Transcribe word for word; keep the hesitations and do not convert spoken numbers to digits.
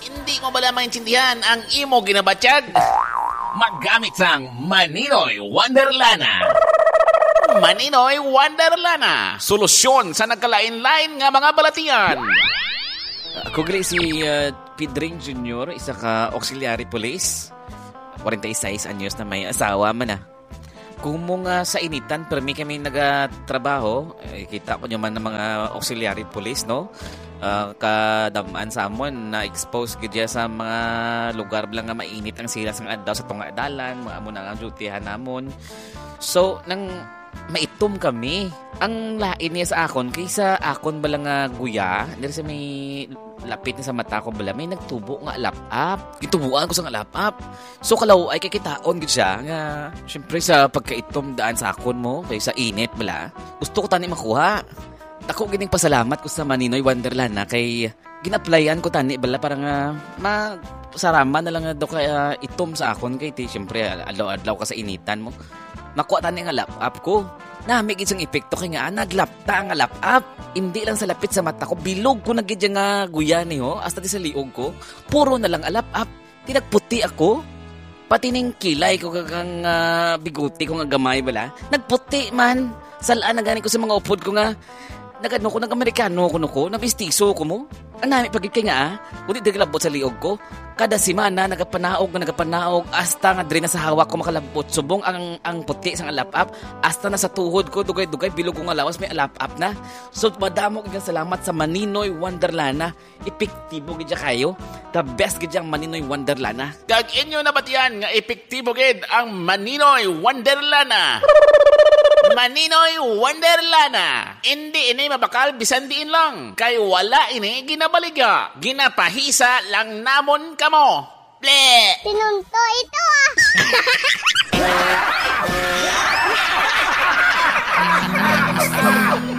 Hindi mo bala maintindihan ang imo ginabatyag? Maggamit sang Maninoy Wonderlana. Maninoy Wonderlana. Solusyon sa nagkalain-lain nga mga balatian. Ako gali si uh, Pedring Junior, isa ka auxiliary police. forty-six anyos na may asawa man na. Kung mo nga sa initan, pero may kami nagatrabaho, eh, kita ko nyo man ng mga auxiliary police, no? Uh, kadamaan sa amon na expose gidya sa mga lugar lang nga mainit ang sila sang adlaw sa tunga dalan, mga amo na ang dutyhan namon. So nang maitom kami, ang lain niya sa akon kaysa akon bala nga guya, diri sa may lapit na sa mata ko bala may nagtubo nga alap-up. Gitubuan ko sa alap-up. So kalaw ay kikitaon gid siya nga syempre sa pagkaitom daan sa akon mo kaysa init bala. Gusto ko tani makuha. Ako gining pasalamat ko sa Maninoy Wonderlana kay ginaplayan ko tani bala para nga ma saraman na lang nga do kaya itom sa akon kay ti syempre adlaw-adlaw ka sa initan mo. Makuha tani nga lap-up ko. Nami gid sang epekto kay nga naglapta ang lap-up. Hindi lang sa lapit sa mata ko, bilog ko na gid nga guya ni ho hasta di sa liog ko. Puro na lang alap-up. Tinagputi ako. Pati ning kilay ko kang uh, biguti ko nga gamay bala. Nagputi man. Salaan na gani ko sa mga upod ko nga nagano ko, nag-Amerikano ko no ko, nabistiso ko mo. Ang nami pagit kay nga ah, kundi di kalabot sa liog ko. Kada simana, nagapanaog na nagapanaog, hasta nga dre na sa hawak ko makalabot. Subong ang ang puti sang alap-up, hasta na sa tuhod ko, dugay-dugay, bilog ko nga lawas, may alap-up na. So, madamo kong salamat sa Maninoy Wonderlana. Epektibo gid kayo. The best gid ang Maninoy Wonderlana. Kag inyo na batiyan nga epektibo gid ang Maninoy Wonderlana. Maninoy Wonderlana. Hindi ini mabakal bisan diin lang. Kay wala ini ginabaliga. Ginapahisa lang namon kamo. Ble! Tinunto ito ah!